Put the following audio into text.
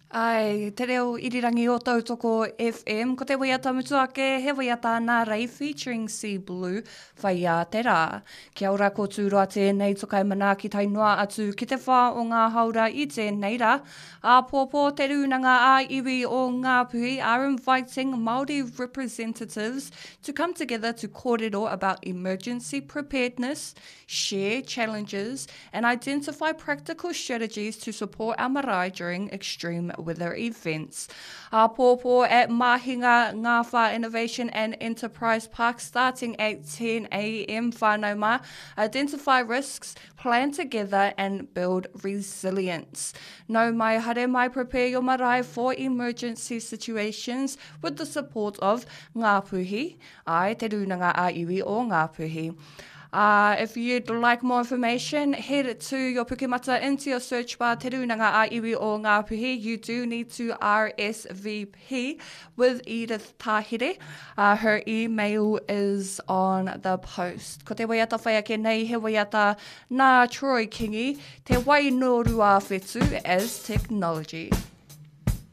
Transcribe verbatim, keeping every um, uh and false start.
Ai, te reo irirangi o Tautoko F M, ko te waiata mutuake, he waiata Nā Rei featuring Sea Blue, whai a te rā. Kia ora ko tūroa tēnei tokai mana ki tai noa atu ki te whā o ngā haura i tēnei rā. A pōpō te rūnanga a iwi o Ngāpuhi are inviting Māori representatives to come together to kōrero about emergency preparedness, share challenges, and identify practical strategies to support our marae during extreme weather events. A pōpō at Mahinga Ngāwha Innovation and Enterprise Park starting at ten a m whānau mā. Identify risks, plan together and build resilience. Nau mai haere mai prepare your marae for emergency situations with the support of Ngāpuhi, ai te rūnanga a iwi o Ngāpuhi. Uh, if you'd like more information, head to your Pukemata into your search bar, Te Rūnanga a iwi o Ngāpuhi. You do need to R S V P with Edith Tahire. Uh, her email is on the post. Ko te waiata whai ake nei, he waiata nā Troy Kingi, te wai no rua whetu as technology.